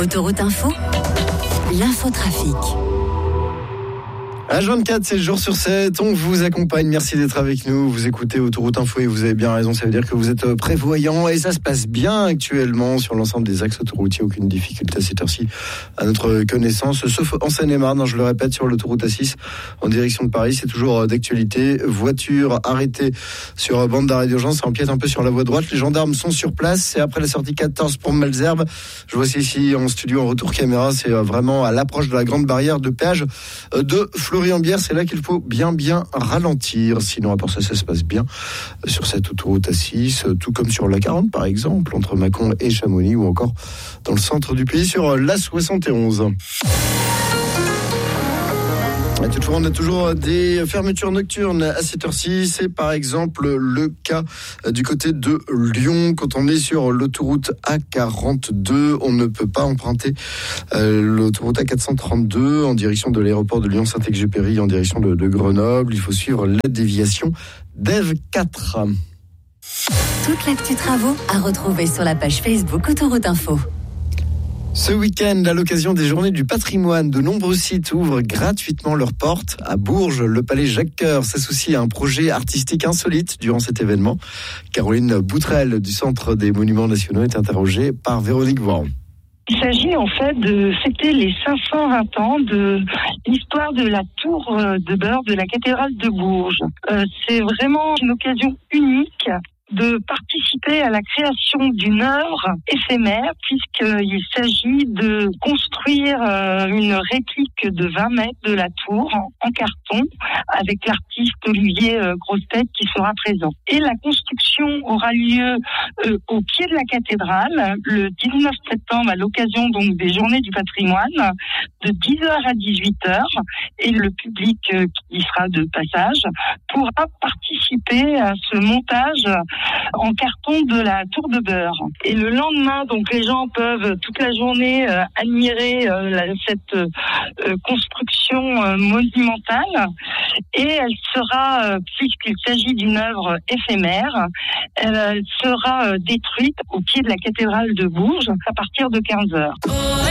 Autoroute Info, l'infotrafic. H24, 7 jours sur 7, on vous accompagne, merci d'être avec nous, vous écoutez Autoroute Info et vous avez bien raison, ça veut dire que vous êtes prévoyant et ça se passe bien actuellement sur l'ensemble des axes autoroutiers, aucune difficulté à cette heure-ci à notre connaissance, sauf en Seine-et-Marne, je le répète, sur l'autoroute A6 en direction de Paris, c'est toujours d'actualité, voiture arrêtée sur bande d'arrêt d'urgence, ça empiète un peu sur la voie droite, les gendarmes sont sur place, c'est après la sortie 14 pour Malesherbes, je vois ici en studio en retour caméra, c'est vraiment à l'approche de la grande barrière de péage de Florian-Bière, c'est là qu'il faut bien ralentir. Sinon, à part ça se passe bien sur cette autoroute A6, tout comme sur la 40 par exemple, entre Mâcon et Chamonix, ou encore dans le centre du pays sur la 71. Toutefois, on a toujours des fermetures nocturnes à cette heure-ci. C'est par exemple le cas du côté de Lyon. Quand on est sur l'autoroute A42, on ne peut pas emprunter l'autoroute A432 en direction de l'aéroport de Lyon-Saint-Exupéry, en direction de Grenoble. Il faut suivre la déviation d'Ève 4. Toute l'actu travaux à retrouver sur la page Facebook Autoroute Info. Ce week-end, à l'occasion des Journées du patrimoine, de nombreux sites ouvrent gratuitement leurs portes. À Bourges, le palais Jacques-Cœur s'associe à un projet artistique insolite durant cet événement. Caroline Boutrel du Centre des Monuments Nationaux est interrogée par Véronique Voiron. Il s'agit en fait de fêter les 520 ans de l'histoire de la tour de beurre de la cathédrale de Bourges. C'est vraiment une occasion unique de participer à la création d'une œuvre éphémère, puisqu'il s'agit de construire une réplique de 20 mètres de la tour en carton, avec l'artiste Olivier Grossetête qui sera présent. Et la construction aura lieu au pied de la cathédrale le 19 septembre à l'occasion donc des Journées du patrimoine, de 10h à 18h, et le public qui y sera de passage pourra participer à ce montage en carton de la tour de beurre. Et le lendemain, donc les gens peuvent toute la journée admirer cette construction monumentale, et elle sera, puisqu'il s'agit d'une œuvre éphémère, elle sera détruite au pied de la cathédrale de Bourges à partir de 15h.